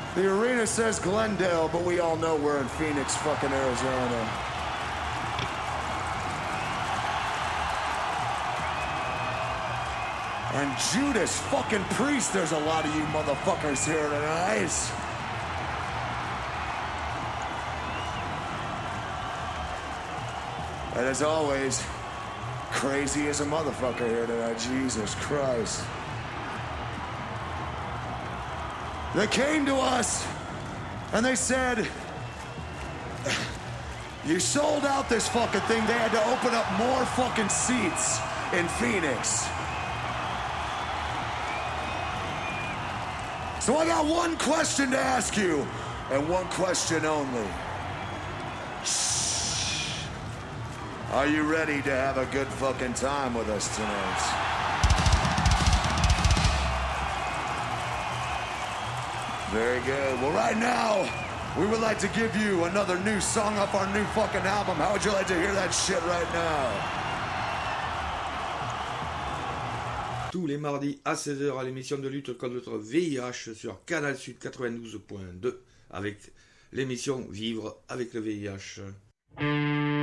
The arena says Glendale, but we all know we're in Phoenix, fucking Arizona. And Judas fucking Priest, there's a lot of you motherfuckers here tonight. And as always, crazy as a motherfucker here tonight, Jesus Christ. They came to us and they said, you sold out this fucking thing. They had to open up more fucking seats in Phoenix. So I got one question to ask you, and one question only. Shh. Are you ready to have a good fucking time with us tonight? Very good. Well, right now, we would like to give you another new song off our new fucking album. How would you like to hear that shit right now? Tous les mardis à 16h à l'émission de lutte contre le VIH sur Canal Sud 92.2 avec l'émission Vivre avec le VIH.